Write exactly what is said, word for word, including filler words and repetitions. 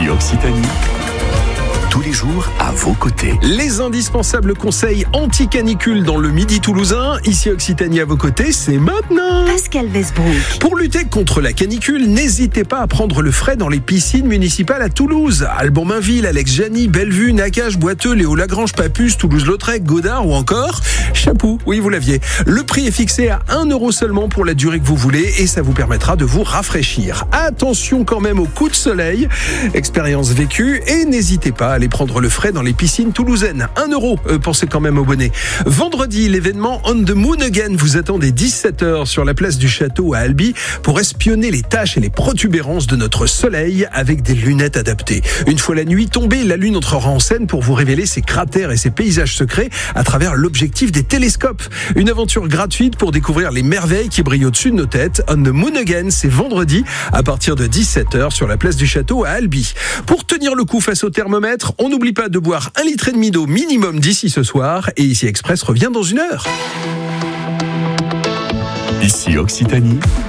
Ici Occitanie. Tous les jours à vos côtés. Les indispensables conseils anti-canicule dans le Midi toulousain. Ici Occitanie à vos côtés, c'est maintenant. Pascal Westbrook. Pour lutter contre la canicule, n'hésitez pas à prendre le frais dans les piscines municipales à Toulouse. Alban-Mainville, Alex-Jany, Bellevue, Nakache, Boiteux, Léo-Lagrange, Papus, Toulouse-Lautrec, Godard ou encore Chapoux. Oui, vous l'aviez. Le prix est fixé à un euro seulement pour la durée que vous voulez et ça vous permettra de vous rafraîchir. Attention quand même aux coups de soleil. Expérience vécue et n'hésitez pas à aller prendre le frais dans les piscines toulousaines. un euro, euh, pensez quand même au bonnet. Vendredi, l'événement On the Moon Again vous attend dès dix-sept heures sur la place du Château à Albi pour espionner les taches et les protubérances de notre soleil avec des lunettes adaptées. Une fois la nuit tombée, la lune entrera en scène pour vous révéler ses cratères et ses paysages secrets à travers l'objectif des télescopes. Une aventure gratuite pour découvrir les merveilles qui brillent au-dessus de nos têtes. On the Moon Again, c'est vendredi à partir de dix-sept heures sur la place du Château à Albi. Pour tenir le coup face au thermomètre, on n'oublie pas de boire un litre et demi d'eau minimum d'ici ce soir et Ici Express revient dans une heure. Ici Occitanie.